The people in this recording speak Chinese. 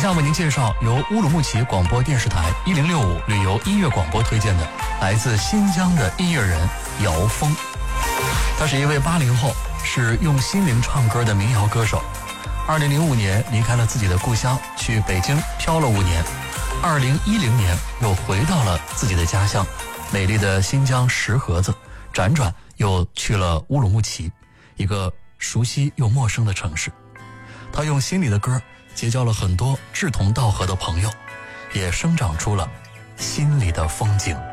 下为您介绍由乌鲁木齐广播电视台1065旅游音乐广播推荐的来自新疆的音乐人姚峰。他是一位80后，是用心灵唱歌的民谣歌手。2005年离开了自己的故乡，去北京漂了5年。2010年又回到了自己的家乡，美丽的新疆石河子，辗转又去了乌鲁木齐，一个熟悉又陌生的城市。他用心里的歌结交了很多志同道合的朋友，也生长出了心里的风景。